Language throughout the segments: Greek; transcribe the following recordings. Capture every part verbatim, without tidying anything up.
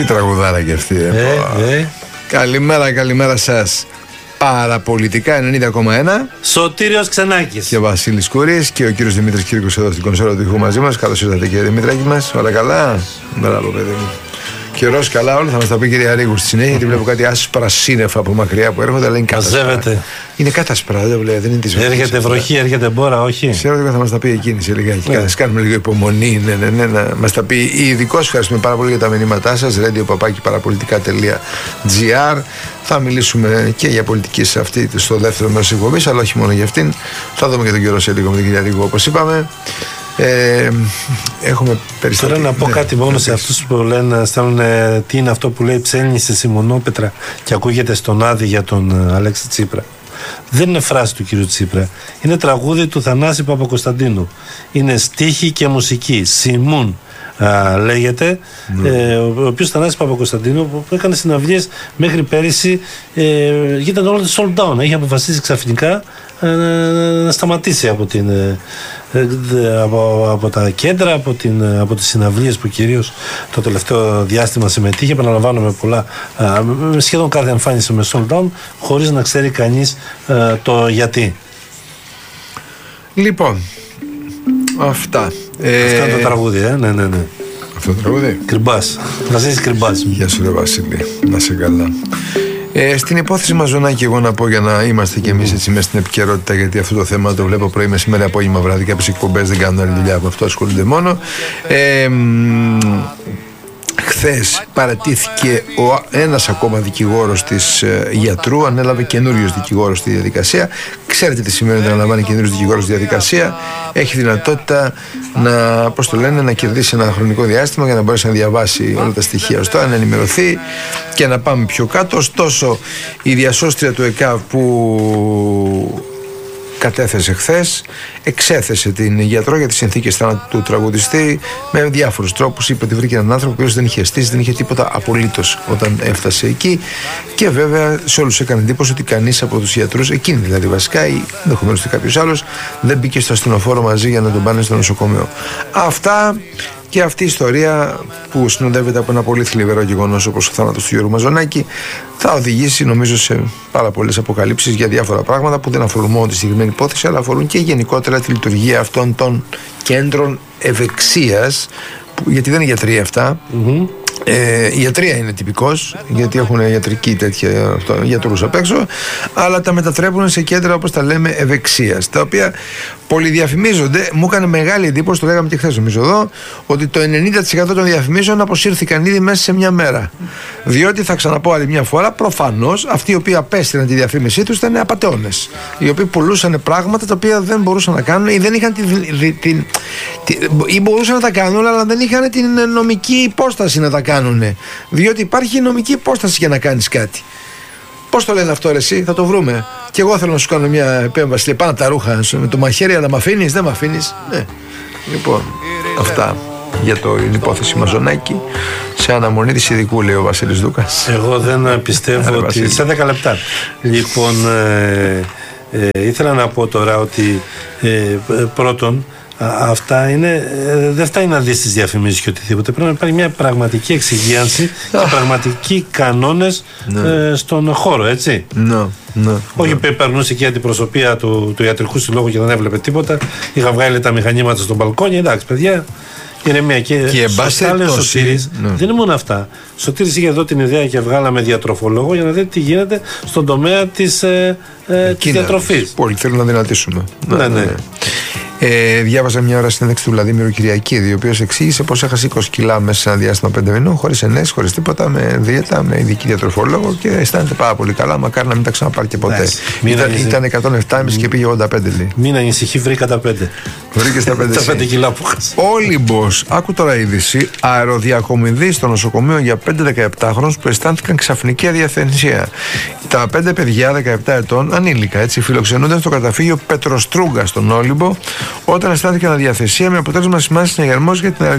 Τι τραγουδάρα και αυτή, ε, ε, ε. Καλημέρα, καλημέρα σας. Παραπολιτικά ενενήντα κόμμα ένα. Σωτήριος Ξενάκης και Βασίλης Κούρης και ο κύριος Δημήτρης Κύρκος εδώ στην κονσόλα του ηχού μαζί μας. Καλώς ήρθατε, κύριε Δημητράκη μας. Όλα καλά? Μπράβο, παιδί μου. Καιρός καλά, όλα θα μας τα πει η κυρία Ρίγου στη συνέχεια. Γιατί βλέπω κάτι άσπρα σύννεφα από μακριά που έρχονται, αλλά είναι κάτασπρα. Είναι κάτασπρα, δεν βλέπω, δεν είναι τη βροχή. Έρχεται βροχή, έρχεται μπόρα, όχι. Ξέρω ότι θα μας τα πει εκείνη σε λιγάκι. Yeah. Κάνουμε λίγο υπομονή, ναι, ναι, ναι, να μας τα πει η ειδικός. Ευχαριστούμε πάρα πολύ για τα μηνύματά σας. radio παπάκι παραπολιτικά τελεία gr. Θα μιλήσουμε και για πολιτική σε αυτή στο δεύτερο μέρος της εκπομπής, αλλά όχι μόνο για αυτήν. Θα δούμε και τον καιρό σε λίγο με την κυρία Ρίγου, όπως είπαμε. Ε, έχουμε περιστατικά. Τώρα να πω ναι, κάτι μόνο ναι, σε αυτούς που λένε, στέλνουν τι είναι αυτό που λέει ψέλνησε στη μονόπετρα και ακούγεται στον Άδη για τον Αλέξη Τσίπρα. Δεν είναι φράση του κύριου Τσίπρα. Είναι τραγούδι του Θανάση Παπακοσταντίνου. Είναι στίχη και μουσική. Σιμούν α, λέγεται. Mm. Ε, ο οποίος Θανάσης Παπακοσταντίνου που έκανε συναυλίες μέχρι πέρυσι ε, ήταν όλο το sold down. Είχε αποφασίσει ξαφνικά ε, να σταματήσει από την. Ε, Από, από τα κέντρα, από, την, από τις συναυλίες που κυρίως το τελευταίο διάστημα συμμετείχε. Επαναλαμβάνω με πολλά, α, σχεδόν κάθε εμφάνιση με sold down, χωρίς να ξέρει κανείς α, το γιατί. Λοιπόν, αυτά. Αυτό είναι το τραγούδι, ε? ναι, ναι, ναι. Αυτό το τραγούδι. Κρυμπάς. Βασίλης Κρυμπάς. Γεια σου, ρε Βασίλη. Να σε καλά. Ε, στην υπόθεση Μαζονάκη, εγώ να πω για να είμαστε κι εμείς έτσι μέσα στην επικαιρότητα, γιατί αυτό το θέμα το βλέπω πρωί, μεσημέρι, απόγευμα, βράδυ. Κάποιες εκπομπές δεν κάνουν άλλη δουλειά από αυτό, ασχολούνται μόνο. Ε, Χθες παρατήθηκε ο, ένας ακόμα δικηγόρος της ε, γιατρού, ανέλαβε καινούριος δικηγόρος στη διαδικασία. Ξέρετε τι σημαίνει όταν αναλαμβάνει καινούριος δικηγόρος στη διαδικασία? Έχει δυνατότητα να, πώς το λένε, να κερδίσει ένα χρονικό διάστημα για να μπορέσει να διαβάσει όλα τα στοιχεία ως τώρα, να ενημερωθεί και να πάμε πιο κάτω. Ωστόσο, η διασώστρια του ΕΚΑΒ που κατέθεσε χθες, εξέθεσε την γιατρό για τις συνθήκες θανάτου του τραγουδιστή με διάφορους τρόπους. Είπε ότι βρήκε έναν άνθρωπο που δεν είχε αισθήσει, δεν είχε τίποτα απολύτως όταν έφτασε εκεί. Και βέβαια σε όλους έκανε εντύπωση ότι κανείς από τους γιατρούς, εκείνη δηλαδή βασικά, ή ενδεχομένως και κάποιος άλλος, δεν μπήκε στο ασθενοφόρο μαζί για να τον πάνε στο νοσοκομείο. Αυτά. Και αυτή η ιστορία που συνοδεύεται από ένα πολύ θλιβερό γεγονός όπως ο θάνατος του Γιώργου Μαζονάκη θα οδηγήσει νομίζω σε πάρα πολλές αποκαλύψεις για διάφορα πράγματα που δεν αφορούν μόνο τη συγκεκριμένη υπόθεση, αλλά αφορούν και γενικότερα τη λειτουργία αυτών των κέντρων ευεξίας, που, γιατί δεν είναι γιατρία αυτά. Mm-hmm. Ε, η ιατρία είναι τυπικός, γιατί έχουν ιατρική τέτοια γιατρούς απ' έξω, αλλά τα μετατρέπουν σε κέντρα, όπως τα λέμε, ευεξίας, τα οποία πολυδιαφημίζονται. Μου έκανε μεγάλη εντύπωση, το λέγαμε και χθες νομίζω εδώ, ότι το ενενήντα τοις εκατό των διαφημίσεων αποσύρθηκαν ήδη μέσα σε μια μέρα. Διότι θα ξαναπώ άλλη μια φορά, προφανώς αυτοί οι οποίοι απέστειλαν τη διαφήμισή τους ήταν απατεώνες, οι οποίοι πουλούσαν πράγματα τα οποία δεν μπορούσαν να κάνουν ή δεν είχαν την, την, την, ή μπορούσαν να τα κάνουν, αλλά δεν είχαν την νομική υπόσταση να τα κάνουν. Διότι υπάρχει νομική υπόσταση για να κάνεις κάτι. Πώς το λένε αυτό, ρε, εσύ, θα το βρούμε. Και εγώ θέλω να σου κάνω μια επέμβαση. Λέει, πάνω τα ρούχα με το μαχαίρι, αλλά μ' αφήνεις, δεν μ' αφήνεις. Ναι. Λοιπόν, αυτά για το υπόθεση Μαζονάκη. Σε αναμονή της ειδικού, λέει ο Βασίλης Δούκας. Εγώ δεν πιστεύω ότι. Βασίλη. Σε δέκα λεπτά. Λοιπόν, ε, ε, ήθελα να πω τώρα ότι ε, πρώτον, αυτά είναι, δεν φτάνει να δεις τις διαφημίσεις και οτιδήποτε. Πρέπει να υπάρχει μια πραγματική εξυγίανση και πραγματικοί κανόνες no. ε, στον χώρο, έτσι. No. No. Όχι no. περνούσε και η αντιπροσωπεία του, του ιατρικού συλλόγου και δεν έβλεπε τίποτα. Είχα βγάλει τα μηχανήματα στον μπαλκόνι. Εντάξει, παιδιά. Ηρεμία. Και, και σωστά λέει ο Σωτήρης, no. δεν είναι μόνο αυτά. Σωτήρης είχε εδώ την ιδέα και βγάλαμε διατροφολόγο για να δείτε τι γίνεται στον τομέα της, ε, ε, της διατροφής. Πολύ θέλουν να δυνατήσουμε. Ναι, ναι. ναι. ναι. Ε, διάβαζα μια ώρα συνέντευξη του Βλαδίμηρου Κυριακίδη, ο οποίος εξήγησε πως έχασε είκοσι κιλά μέσα σε ένα διάστημα πέντε μηνών, χωρίς ενέσεις, χωρίς τίποτα, με δίαιτα, με ειδική διατροφολόγο και αισθάνεται πάρα πολύ καλά. Μακάρι να μην τα ξαναπάρει και ποτέ. Ήταν, ήταν εκατόν επτά κόμμα πέντε και πήγε ογδόντα πέντε, λέει. Μην ανησυχεί, βρήκα τα πέντε. Βρήκε τα πέντε. Τα πέντε κιλά που χάσε. Όλυμπος, άκου τώρα είδηση, αεροδιακομιδή στο νοσοκομείο για πέντε δεκαεπτάχρονους που αισθάνθηκαν ξαφνική αδιαθενσία. Τα πέντε παιδιά δεκαεπτά ετών, ανήλικα έτσι, φιλοξενούνταν στο καταφύγιο Πετροστρούγκα στον Όλυμπο, όταν αισθάνθηκαν αδιαθεσία, με αποτέλεσμα να σημάνει συναγερμός για την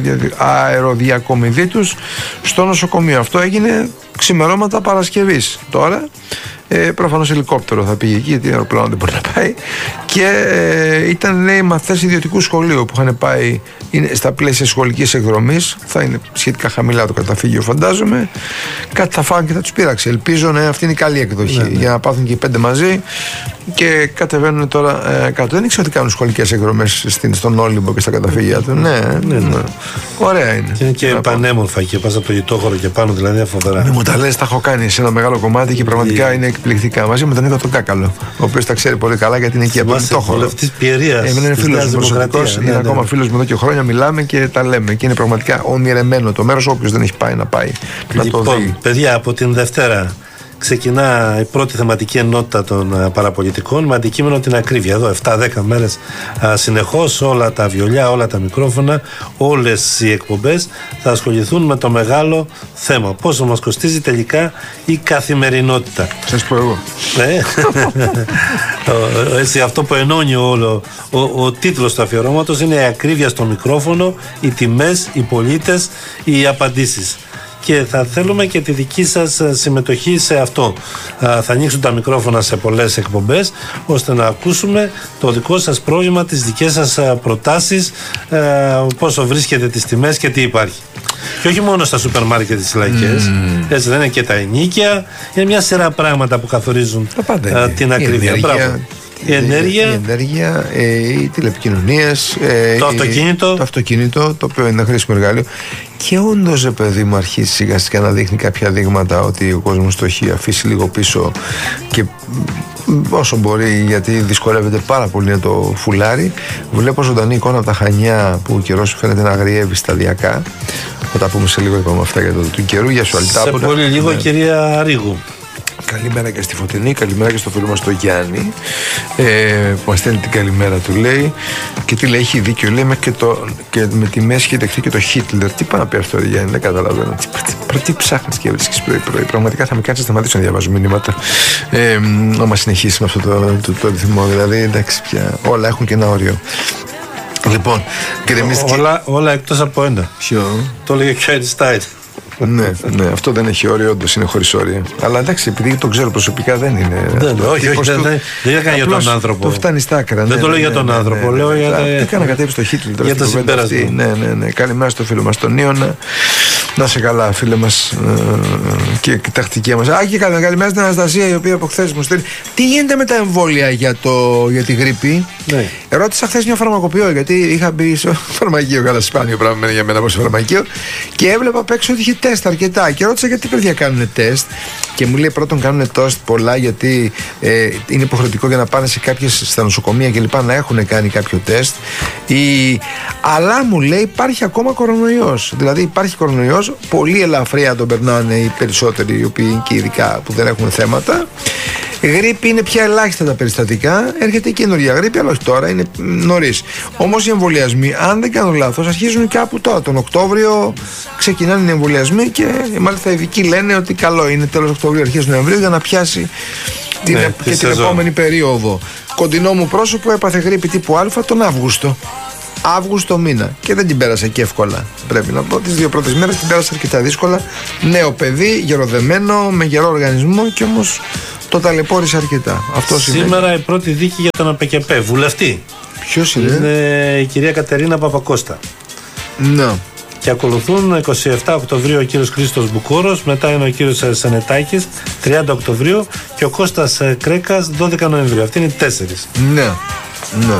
αεροδιακομιδή τους στο νοσοκομείο. Αυτό έγινε ξημερώματα Παρασκευής. Τώρα Ε, προφανώς ελικόπτερο θα πήγε εκεί, γιατί αεροπλάνο δεν μπορεί να πάει. Και ε, ήταν, λέει, μαθητές ιδιωτικού σχολείου που είχαν πάει, είναι στα πλαίσια σχολικής εκδρομής. Θα είναι σχετικά χαμηλά το καταφύγιο, φαντάζομαι. Κάτι θα φάνε και θα τους πείραξε. Ελπίζω να αυτή είναι η καλή εκδοχή, ναι, ναι, για να πάθουν και οι πέντε μαζί. Και κατεβαίνουν τώρα ε, κάτω. Δεν ήξερα ότι κάνουν σχολικές εκδρομές στον Όλυμπο και στα καταφύγια του. Ναι, ναι, ναι. Ωραία είναι. Και είναι και πανέμορφα και πας από το γητόχωρο και πάνω, δηλαδή είναι φοβερά. Ναι, μου τα λες, τα έχω κάνει σε ένα μεγάλο κομμάτι και πραγματικά yeah. είναι εκπληκτικά. Μαζί με τον Νίκο τον Κάκαλο, ο οποίος τα ξέρει πολύ καλά γιατί είναι εκεί από το γητόχωρο. Εμένα είναι φίλος μου προσωπικός, είναι ακόμα φίλος μου εδώ και χρόνια, μιλάμε και τα λέμε. Και είναι πραγματικά ονειρεμένο το μέρος, όποιος δεν έχει πάει να πάει. Να το δει. Παιδιά, από την Δευτέρα ξεκινά η πρώτη θεματική ενότητα των παραπολιτικών με αντικείμενο την ακρίβεια. Εδώ εφτά δέκα μέρες συνεχώς όλα τα βιολιά, όλα τα μικρόφωνα, όλες οι εκπομπές θα ασχοληθούν με το μεγάλο θέμα. Πόσο μας κοστίζει τελικά η καθημερινότητα. Σας πω εγώ. Έτσι, αυτό που ενώνει όλο ο, ο, ο τίτλος του αφιερώματος είναι η ακρίβεια στο μικρόφωνο, οι τιμές, οι πολίτες, οι απαντήσεις. Και θα θέλουμε και τη δική σας συμμετοχή σε αυτό. Θα ανοίξουν τα μικρόφωνα σε πολλές εκπομπές, ώστε να ακούσουμε το δικό σας πρόβλημα, τις δικές σας προτάσεις, πόσο βρίσκεται τις τιμές και τι υπάρχει. Και όχι μόνο στα σούπερ μάρκετ τις λαϊκές, mm. έτσι δεν είναι και τα ενίκια, είναι μια σειρά πράγματα που καθορίζουν α, την ακρίβεια. Η ενέργεια, η, ενέργεια, ε, οι τηλεπικοινωνίες, ε, το, αυτοκίνητο. το αυτοκίνητο, το οποίο είναι ένα χρήσιμο εργάλειο. Και όντως, παιδί μου, αρχίζει σιγά σιγά να δείχνει κάποια δείγματα ότι ο κόσμος το έχει αφήσει λίγο πίσω και όσο μπορεί, γιατί δυσκολεύεται πάρα πολύ να το φουλάρει. Βλέπω ζωντανή εικόνα από τα Χανιά που ο καιρός φαίνεται να αγριεύει σταδιακά. Θα τα πούμε σε λίγο, είπαμε αυτά για το του καιρού. Για σου Αλτάπονα. Σε πολύ λίγο, ναι. Κυρία Ρίγου. Καλημέρα και στη Φωτεινή, καλημέρα και στο φίλο μας τον Γιάννη, ε, που μας στέλνει την καλημέρα του, λέει. Και τι λέει, έχει δίκιο, λέει, και, το, και με τη μέση έχει δεχτεί και το Χίτλερ. Τι πάει να πει αυτό, Γιάννη, δεν καταλαβαίνω. Τι, τι, τι ψάχνεις και βρίσκεις πρωί-πρωί. Πραγματικά θα με κάτσεις να σταματήσω να διαβάζω μηνύματα. Ε, άμα συνεχίσει με αυτό το, το, το ρυθμό, δηλαδή, εντάξει πια, όλα έχουν και ένα όριο. Λοιπόν, γκρεμίστηκε. Όλα, όλα εκτός από ένα. Ποιο? Το λέγε και ο Einstein. Ναι, ναι, αυτό δεν έχει όριο, όντως είναι χωρίς όρια. Αλλά εντάξει, επειδή το ξέρω προσωπικά δεν είναι. Δεν, όχι, όχι, δεν, δεν, δεν έκανε για τον άνθρωπο. Το φτάνει στα άκρα. Δεν ναι, το λέω ναι, για τον ναι, άνθρωπο. Ναι, λέω ναι, για ναι, τα. Τι κάνα κατέβει στο Χίτλερ. Για το συμπέρασμα. Ναι, ναι, ναι. Καλημέρα στο φίλο μας τον Ιωνα. Να σε καλά, φίλε μας, και τακτική μας. Α, και καλημέρα στην Αναστασία, η οποία από χθες μου στέλνει. Τι γίνεται με τα εμβόλια για, το, για τη γρίπη? Ναι. Ρώτησα χθες μια φαρμακοποιό, γιατί είχα μπει στο φαρμακείο, καλά σπάνιο πράγμα για μένα από στο φαρμακείο, και έβλεπα απ' έξω ότι είχε τεστ αρκετά. Και ρώτησα γιατί παιδιά κάνουν τεστ. Και μου λέει πρώτον κάνουν τεστ πολλά, γιατί ε, είναι υποχρεωτικό για να πάνε σε κάποιες στα νοσοκομεία και λοιπά να έχουν κάνει κάποιο τεστ. Η... Αλλά μου λέει υπάρχει ακόμα κορονοϊός. Δηλαδή υπάρχει κορονοϊός, πολύ ελαφριά τον περνάνε οι περισσότεροι, οι οποίοι και ειδικά που δεν έχουν θέματα. Γρίπη είναι πια ελάχιστα τα περιστατικά. Έρχεται η καινούργια γρίπη, αλλά όχι τώρα, είναι νωρίς. Όμως οι εμβολιασμοί, αν δεν κάνω λάθος, αρχίζουν κάπου τώρα. Τον Οκτώβριο ξεκινάνε οι εμβολιασμοί και μάλιστα οι ειδικοί λένε ότι καλό είναι τέλος Οκτωβρίου, αρχές Νοεμβρίου για να πιάσει την, ναι, και την επόμενη περίοδο. Κοντινό μου πρόσωπο έπαθε γρίπη τύπου Α τον Αύγουστο. Αύγουστο μήνα και δεν την πέρασε και εύκολα. Πρέπει να πω, τις δύο πρώτες μέρες την πέρασε αρκετά δύσκολα. Νέο παιδί, γεροδεμένο, με γερό οργανισμό, και όμως το ταλαιπώρησε αρκετά. Αυτό σήμερα σημαίνει. Η πρώτη δίκη για τον ΑΠΚΠ, βουλευτή. Ποιος είναι? Είναι η κυρία Κατερίνα Παπακώστα. Ναι. Και ακολουθούν εικοστή εβδόμη Οκτωβρίου ο κύριος Χρήστος Μπουκόρος, μετά είναι ο κύριος Σανετάκης τριάντα Οκτωβρίου και ο Κώστας Κρέκας δώδεκα Νοεμβρίου. Αυτοί είναι οι τέσσερις. Ναι, ναι.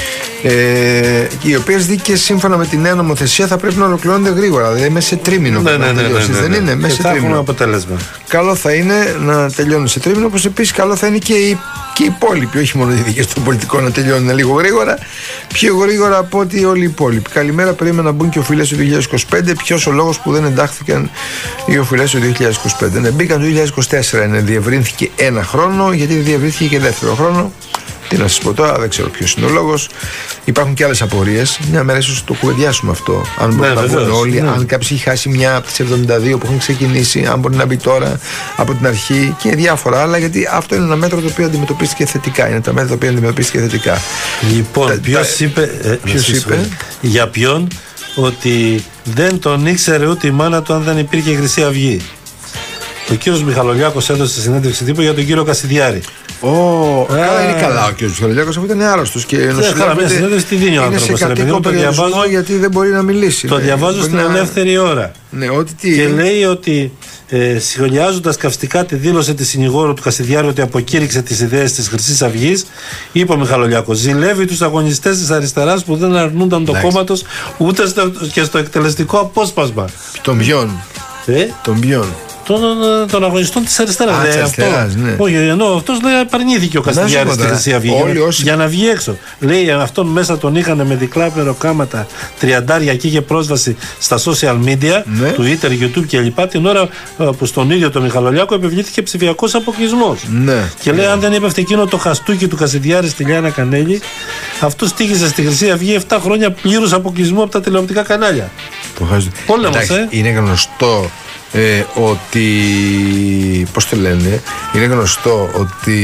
Ε, οι οποίες δίκες σύμφωνα με τη νέα νομοθεσία θα πρέπει να ολοκληρώνονται γρήγορα, δηλαδή μέσα σε τρίμηνο. Ναι, ναι, ναι, ναι, ναι, ναι. Δεν είναι μέσα σε τρίμηνο. Θα έχουν αποτέλεσμα. Καλό θα είναι να τελειώνουν σε τρίμηνο, όπως επίσης καλό θα είναι και οι, και οι υπόλοιποι, όχι μόνο οι δίκες των πολιτικών να τελειώνουν λίγο γρήγορα, πιο γρήγορα από ότι όλοι οι υπόλοιποι. Καλημέρα, περίμενα να μπουν και οφειλές του δύο χιλιάδες είκοσι πέντε. Ποιος ο λόγος που δεν εντάχθηκαν οι οφειλές του δύο χιλιάδες είκοσι πέντε? Ναι, μπήκαν το δύο χιλιάδες είκοσι τέσσερα, ναι, διευρύνθηκε ένα χρόνο, γιατί διευρύνθηκε και δεύτερο χρόνο. Τι να σας πω τώρα, δεν ξέρω ποιος είναι ο λόγος. Υπάρχουν και άλλες απορίες. Μια μέρα ίσως το κουβεντιάσουμε αυτό. Αν μπορούν ναι, να βγουν όλοι, ναι. Αν κάποιος έχει χάσει μια από τις εβδομήντα δύο που έχουν ξεκινήσει, αν μπορεί να μπει τώρα από την αρχή και διάφορα άλλα. Γιατί αυτό είναι ένα μέτρο το οποίο αντιμετωπίστηκε θετικά. Είναι τα μέτρα τα οποία αντιμετωπίστηκε θετικά. Λοιπόν, ποιος είπε, ε, ποιος είπε για ποιον ότι δεν τον ήξερε ούτε η μάνα του αν δεν υπήρχε η Χρυσή Αυγή. Ο κύριος Μιχαλολιάκος έδωσε συνέντευξη τύπου για τον κύριο Κασιδιάρη. Ω, oh, καλά είναι καλά ο κύριος Μιχαλολιάκος, αφού ήταν άρρωστος και νοσηλεύεται. Μια συνέντευξη τι δίνει ο άνθρωπος. Είναι σε κατοίκο περιορισμό γιατί δεν μπορεί να μιλήσει. Το ναι, διαβάζω στην να... ελεύθερη ώρα. Ναι, ότι τι... Και λέει ότι ε, σχολιάζοντας καυστικά τη δήλωση της συνηγόρου του Κασιδιάρη ότι αποκήρυξε τις ιδέες της Χρυσής Αυγής, είπε ο Μιχαλολιάκος, ζηλεύει τους αγωνιστές της αριστεράς που δεν αρνούνταν το κόμμα τους ούτε στο, και στο εκτελεστικό απόσπασμα. Τον ποιον. Ε? Τον ποιον. Των, των αγωνιστών της αριστεράς. Α, αυτό, ναι. Όχι, ενώ αυτός λέει απαρνήθηκε ο Κασιδιάρης στη Χρυσή Αυγή για, όσοι... για να βγει έξω. Λέει αυτόν μέσα τον είχαν με δικλά μεροκάματα τριαντάρια και είχε πρόσβαση στα social media, ναι. Twitter, YouTube κλπ. Την ώρα που στον ίδιο τον Μιχαλολιάκο επιβλήθηκε ψηφιακός αποκλεισμός. Ναι. Και λέει, αν δεν έπεφτε εκείνο το χαστούκι του Κασιδιάρη στη Λιάννα Κανέλη, αυτός τύχησε στη Χρυσή Αυγή επτά χρόνια πλήρους αποκλεισμού από τα τηλεοπτικά κανάλια. Πόλεμος, ε. Είναι γνωστό. Ε, ότι, πώς το λένε, είναι γνωστό ότι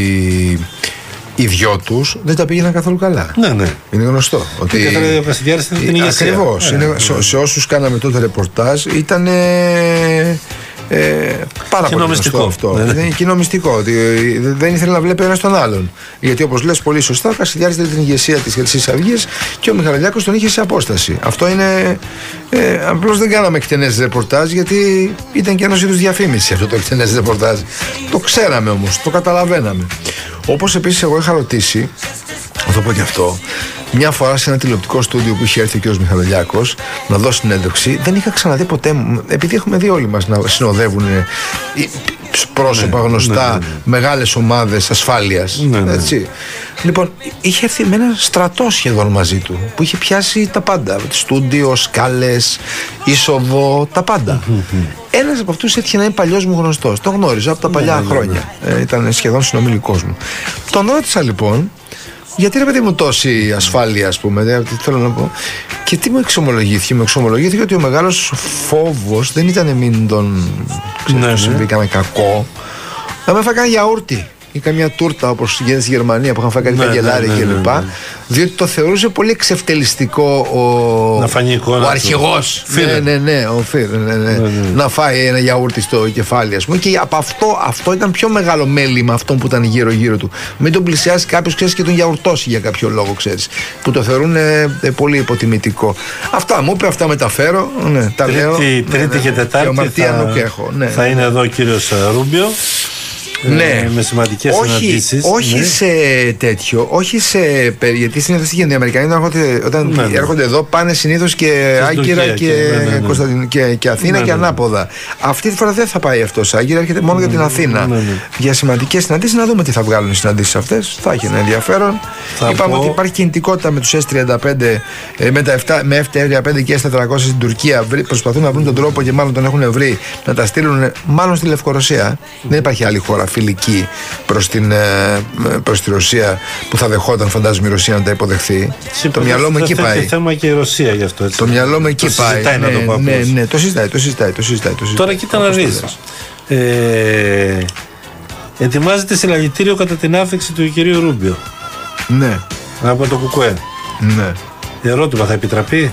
οι δυο τους δεν τα πήγαιναν καθόλου καλά. Ναι, ναι. Είναι γνωστό ότι ο Κασιδιάρης ήταν την ηγεσία. Ακριβώς. Ε, σε, ε, σε όσους κάναμε τότε ρεπορτάζ ήταν ε, ε, πάρα πολύ γνωστό αυτό. Ναι, ναι. Είναι κοινομιστικό. Ότι δεν ήθελε να βλέπει ένας τον άλλον. Γιατί όπως λες πολύ σωστά, ο Κασιδιάρης ήταν την ηγεσία της Χρυσής Αυγής και ο Μιχαλολιάκος τον είχε σε απόσταση. Αυτό είναι. Ε, απλώς δεν κάναμε εκτενές ρεπορτάζ γιατί ήταν και ένας είδους διαφήμιση αυτό το εκτενές ρεπορτάζ. Το ξέραμε όμως, το καταλαβαίναμε. Όπως επίσης εγώ είχα ρωτήσει, θα το πω και αυτό, μια φορά σε ένα τηλεοπτικό στούντιο που είχε έρθει ο κ. Μιχαλολιάκος να δώσει συνέντευξη, δεν είχα ξαναδεί ποτέ, επειδή έχουμε δει όλοι μας να συνοδεύουν πρόσωπα, ναι, γνωστά, ναι, ναι, ναι. μεγάλες ομάδες ασφάλειας. Ναι, ναι. Έτσι. Λοιπόν, είχε έρθει με ένα στρατό σχεδόν μαζί του που είχε πιάσει τα πάντα. Στούντιο, σκάλες, είσοδο, τα πάντα. Mm-hmm. Ένας από αυτούς έτυχε να είναι παλιός μου γνωστός. Τον γνώριζα από τα παλιά ναι, χρόνια. Ναι, ναι. Ε, ήταν σχεδόν συνομιλικός μου. Τον ρώτησα λοιπόν, γιατί ρε παιδί μου τόση ασφάλεια, ας πούμε, τι θέλω να πω. Και τι μου εξομολογήθηκε, μου εξομολογήθηκε ότι ο μεγάλος φόβος δεν ήταν μην τον ξέρεις, ναι, συμβεί κανένα κακό, να με φάει γιαούρτι ή καμιά τούρτα όπως γίνεται στη Γερμανία που είχαν φάει κάτι ναι, καγκελάρι ναι, ναι, κλπ. Ναι, ναι, ναι. Διότι το θεωρούσε πολύ εξευτελιστικό ο, να φανεί εικόνα ο αρχηγός. Ναι, ναι, ναι, ο Φίρ, ναι, ναι, ναι. Ναι, ναι. Να φάει ένα γιαούρτι στο κεφάλι, ας πούμε. Και από αυτό, αυτό ήταν πιο μεγάλο μέλημα αυτών που ήταν γύρω-γύρω του. Μην τον πλησιάσει κάποιος, ξέρεις, και τον γιαουρτώσει για κάποιο λόγο, ξέρεις. Που το θεωρούν ε, ε, πολύ υποτιμητικό. Αυτά μου είπε, αυτά μεταφέρω. Ναι, τα τρίτη, λέω. Τρίτη ναι, ναι, και Τετάρτη και θα, έχω, ναι, θα είναι εδώ ο κύριος Ρούμπιο. Ναι, με σημαντικές όχι, συναντήσεις. Όχι ναι. σε τέτοιο, όχι σε. Γιατί συνήθως τι γίνεται, οι Αμερικανοί έρχονται, όταν ναι, ναι. έρχονται εδώ πάνε συνήθως και Άγκυρα και, και, ναι, ναι, ναι. και, και Αθήνα ναι, ναι. και ανάποδα. Αυτή τη φορά δεν θα πάει αυτό. Άγκυρα έρχεται μόνο ναι, για την Αθήνα. Ναι, ναι. Για σημαντικές συναντήσεις, να δούμε τι θα βγάλουν οι συναντήσεις αυτές. Θα έχει ένα ενδιαφέρον. Θα Είπαμε πω... ότι υπάρχει κινητικότητα με τους ες τριάντα πέντε, με, τα εφ τριάντα πέντε και ες τετρακόσια στην Τουρκία. Προσπαθούν να βρουν τον τρόπο και μάλλον τον έχουν βρει να τα στείλουν μάλλον στη Λευκορωσία. Mm. Δεν υπάρχει άλλη χώρα φιλική προς, την, προς τη Ρωσία που θα δεχόταν, φαντάζομαι, η Ρωσία να τα υποδεχθεί. Σύμφωνα, το μυαλό μου εκεί πάει. Είναι θέμα και η Ρωσία γι' αυτό. Έτσι. Το μυαλό μου εκεί το πάει. Συζητάει, ναι, να το πω ναι, ναι, το συζητάει, το συζητάει, το συζητάει, το συζητάει. Τώρα κοίτα να δεις. Ε, ετοιμάζεται συλλαλητήριο κατά την άφηξη του κυρίου Ρούμπιο. Ναι. Από το Κουκουέ. Ναι. Ερώτημα, θα επιτραπεί?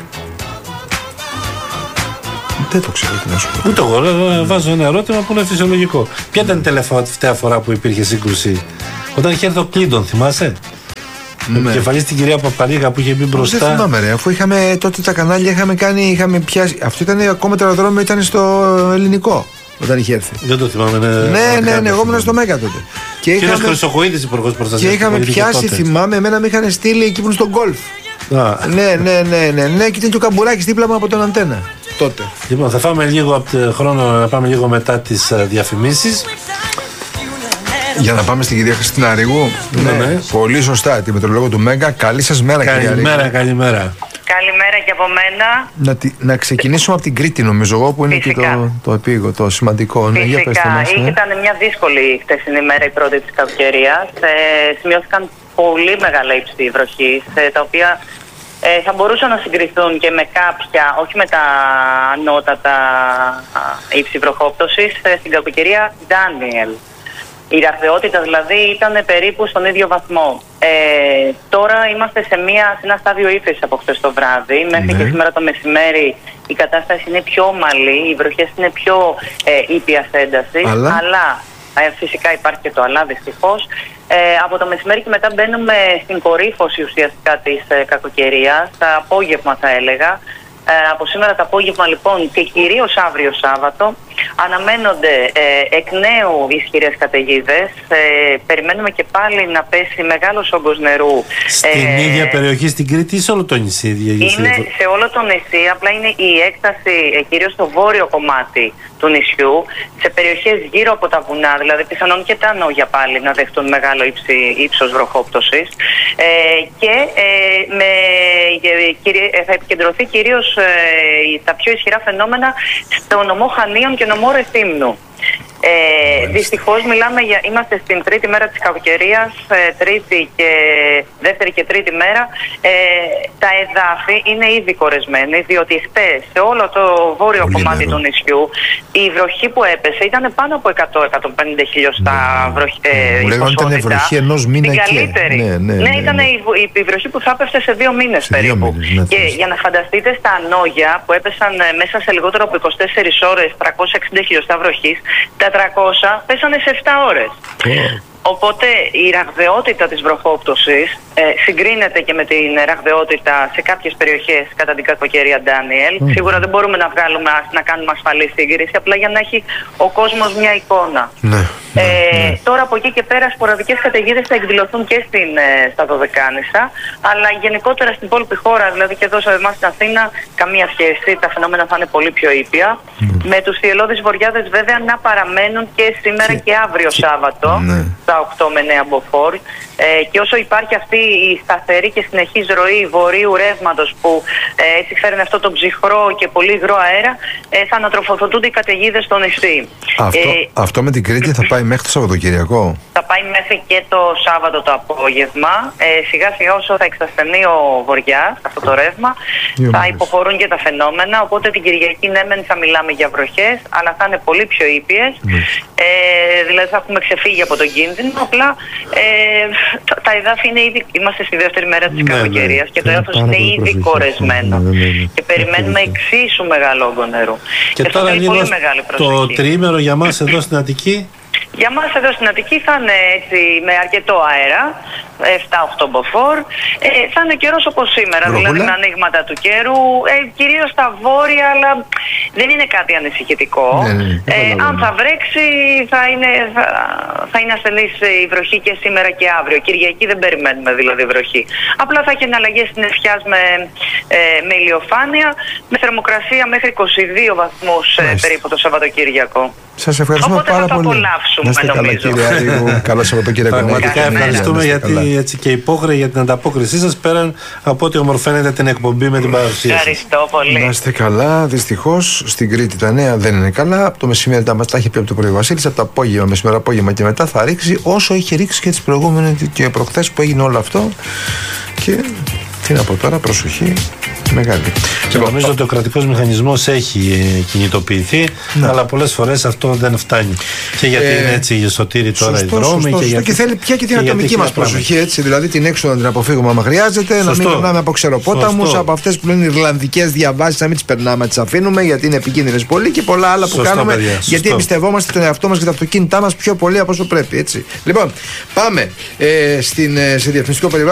Δεν το ξέρω τι να σου πω. Ούτε εγώ βάζω ένα ερώτημα που είναι φυσιολογικό. Ποια ήταν η τελευταία φορά που υπήρχε σύγκρουση? Όταν είχε έρθει ο Κλίντον, θυμάσαι? Ναι. Επικεφαλής την κυρία Παπαρίγα που είχε μπει μπροστά. Δεν θυμάμαι, ρε. Αφού είχαμε τότε τα κανάλια, είχαμε κάνει, είχαμε πιάσει. Αυτό ήταν ακόμα το αεροδρόμιο, ήταν στο ελληνικό. Όταν είχε έρθει. Δεν το θυμάμαι. Ναι, ναι, ναι, ναι, εγώ ήμουν στο Μέγκα τότε. Και είχαμε, Χρυσοχοίδης, υπουργός προστασίας. Και είχαμε πιάσει, θυμάμαι, εμένα με είχαν στείλει εκεί που είναι στο γκολφ. Ah. Ναι, ναι, ναι, ναι, ναι, και ήταν και ο Καμπουράκης δίπλα μου από τον αντένα. Τότε. Λοιπόν, θα πάμε λίγο από το χρόνο, να πάμε λίγο μετά τις διαφημίσεις. Για να πάμε στην κυρία Χριστίνα Ρίγου. Ναι, ναι. Ναι. Πολύ σωστά, τη μετρολόγο του Μέγκα. Καλή σας μέρα, κυρία Ρίγου. Καλημέρα, καλημέρα. Καλημέρα και από μένα. Να, να ξεκινήσουμε από την Κρήτη, νομίζω εγώ, που είναι Φυσικά. και το, το επίγο, το σημαντικό. Φυσικά. Ναι, για πέστε μας, ναι. Ήταν μια δύσκολη χτεσινή μέρα, η πρώτη της καλοκαιρίας. Ε, σημειώθηκαν πολύ μεγάλα ύψη βροχής, ε, τα οποία ε, θα μπορούσαν να συγκριθούν και με κάποια, όχι με τα ανώτατα ύψη βροχόπτωσης, ε, στην κακοκαιρία Ντάνιελ. Η ραχδαιότητα δηλαδή ήταν περίπου στον ίδιο βαθμό. Ε, τώρα είμαστε σε, μια, σε ένα στάδιο ύφεση από χθες το βράδυ. Μέχρι Ναι. και σήμερα το μεσημέρι η κατάσταση είναι πιο ομαλή, οι βροχές είναι πιο ε, ήπιας έντασης. Αλλά, αλλά ε, φυσικά υπάρχει και το αλλά, δυστυχώς. Ε, από το μεσημέρι και μετά μπαίνουμε στην κορύφωση ουσιαστικά της ε, κακοκαιρίας, τα απόγευμα θα έλεγα. Ε, από σήμερα το απόγευμα λοιπόν και κυρίως αύριο Σάββατο αναμένονται ε, εκ νέου ισχυρές καταιγίδες. Ε, περιμένουμε και πάλι να πέσει μεγάλος όγκος νερού. Στην ε, ίδια περιοχή στην Κρήτη ή σε όλο το νησί? Είναι σε όλο το νησί, απλά είναι η έκταση ε, κυρίως στο βόρειο κομμάτι του νησιού, σε περιοχές γύρω από τα βουνά, δηλαδή πιθανόν και τα Νόγια πάλι να δεχτούν μεγάλο ύψη, ύψος βροχόπτωσης. Ε, και ε, με, ε, θα επικεντρωθεί κυρίως ε, τα πιο ισχυρά φαινόμενα στο νομό Χανίων και νομό Ρεθύμνου. Ε, δυστυχώς μιλάμε για, είμαστε στην τρίτη μέρα της κακοκαιρίας, ε, τρίτη και δεύτερη και τρίτη μέρα. Ε, τα εδάφη είναι ήδη κορεσμένοι, διότι χτες σε όλο το βόρειο Πολύ κομμάτι νερό. του νησιού η βροχή που έπεσε ήταν πάνω από εκατό με εκατόν πενήντα χιλιοστά βροχή. Ε, μου λέγανε ήταν βροχή ενός μήνα την εκεί. καλύτερη. Ναι, ναι, ναι, ήταν ναι. Η, η, η βροχή που θα έπεφτε σε δύο μήνες Σε δύο περίπου. μήνες, ναι, και θες. για να φανταστείτε στα Νόγια που έπεσαν ε, μέσα σε λιγότερο από είκοσι τέσσερις ώρες τριακόσια εξήντα χιλιοστά βροχής, τα τριακόσια πέσανε σε επτά ώρες. Oh. Οπότε η ραγδαιότητα της βροχόπτωσης ε, συγκρίνεται και με την ραγδαιότητα σε κάποιες περιοχές κατά την κακοκαιρία Ντάνιελ. Mm. Σίγουρα δεν μπορούμε να, βγάλουμε, να κάνουμε ασφαλή σύγκριση, απλά για να έχει ο κόσμος μια εικόνα. Ναι, ναι, Ε, ναι. Τώρα από εκεί και πέρα σποραδικές καταιγίδες θα εκδηλωθούν και στην, ε, στα Δωδεκάνησα, αλλά γενικότερα στην υπόλοιπη χώρα, δηλαδή και εδώ σε εμάς στην Αθήνα, καμία σχέση, τα φαινόμενα θα είναι πολύ πιο ήπια. Mm. Με τους θυελλώδεις βορειάδες βέβαια να παραμένουν και σήμερα και, Και- αύριο και- Σάββατο, ναι. στα οκτώ με εννέα μποφόρ. Ε, και όσο υπάρχει αυτή η σταθερή και συνεχής ροή βορείου ρεύματος που ε, έτσι φέρνει αυτό το ψυχρό και πολύ υγρό αέρα, ε, θα ανατροφοδοτούνται οι καταιγίδες στο νησί. Αυτό, Ε, αυτό με την Κρήτη θα πάει μέχρι το Σαββατοκυριακό. θα πάει μέχρι και το Σάββατο το απόγευμα. Ε, σιγά σιγά όσο θα εξασθενεί ο βοριάς, αυτό το ρεύμα, Δύο θα μέρες. υποχωρούν και τα φαινόμενα. Οπότε την Κυριακή ναι μεν θα μιλάμε για βροχές, αλλά θα είναι πολύ πιο ήπιες. Ναι. Ε, δηλαδή θα έχουμε ξεφύγει από τον κίνδυνο. Απλά ε, τα, τα εδάφη είναι ήδη, είμαστε στη δεύτερη μέρα της Ναι, κακοκαιρίας ναι. και το Είναι έδαφος πάρα είναι πολύ ήδη προσοχή. κορεσμένο. Ναι, ναι, ναι. Και περιμένουμε Έχει δίκιο. εξίσου μεγάλο όγκο νερού. Και αυτό τώρα θέλει λίγο πολύ μεγάλη το προσοχή. τριήμερο για μας εδώ στην Αττική. Για μας εδώ στην Αττική θα είναι έτσι με αρκετό αέρα, επτά οκτώ μποφόρ. Ε, θα είναι καιρός όπως σήμερα, Βροχούλα. δηλαδή με ανοίγματα του καιρού, ε, κυρίως στα βόρεια, αλλά δεν είναι κάτι ανησυχητικό. Ναι, ναι, ναι, ε, καταλαβαίνω. αν θα βρέξει θα είναι, θα, θα είναι ασθενής η βροχή και σήμερα και αύριο. Κυριακή δεν περιμένουμε δηλαδή βροχή. Απλά θα έχει εναλλαγές συννεφιάς με, ε, με ηλιοφάνεια, με θερμοκρασία μέχρι είκοσι δύο βαθμούς ε, Μάλιστα. περίπου το Σαββατοκύριακο. Σας ευχαριστούμε Οπότε θα πάρα το πολύ. απολαύσουμε, Να είστε καλά, νομίζω. κύριε Άρη. Καλό Σαββατοκύριακο. Πραγματικά Καλημέρα. ευχαριστούμε Να είστε καλά. γιατί έτσι και υπόχρεοι για την ανταπόκρισή σας πέραν από ό,τι ομορφαίνεται την εκπομπή με την παρουσία σας. Ευχαριστώ πολύ. Να είστε καλά. Δυστυχώς στην Κρήτη τα νέα δεν είναι καλά. Από το μεσημέρι τα μας τα έχει πει από το πρωί ο Βασίλης. Από το απόγευμα, μεσημέρι απόγευμα και μετά θα ρίξει όσο είχε ρίξει και τις προηγούμενες και προχθές που έγινε όλο αυτό. Και τι να πω τώρα, προσοχή μεγάλη. Και νομίζω ότι ο κρατικός μηχανισμός έχει ε, κινητοποιηθεί, Ναι. αλλά πολλές φορές αυτό δεν φτάνει. Και γιατί Ε, είναι έτσι σωτήρι τώρα Σωστό, οι δρόμοι. σωστό, και, σωστό. γιατί, Και θέλει πια και την γιατί ατομική έχει μας τα πράγματα. προσοχή, έτσι. Δηλαδή την έξοδο να την αποφύγουμε άμα χρειάζεται, να μην Σωστό. περνάμε από ξεροπόταμους, Σωστό. από αυτές που λένε Ιρλανδικές διαβάσεις, να μην τις περνάμε, να τις αφήνουμε γιατί είναι επικίνδυνες πολύ και πολλά άλλα που Σωστό, κάνουμε. παιδιά, σωστό. Γιατί εμπιστευόμαστε τον εαυτό μας και τα αυτοκίνητά μας πιο πολύ από όσο πρέπει, έτσι. Λοιπόν, πάμε ε, στην, ε, σε διαφημιστικό περιβάλλον.